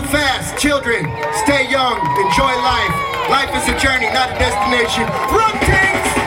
too fast. Children, stay young, enjoy life. Life is a journey, not a destination. Rum Tanks!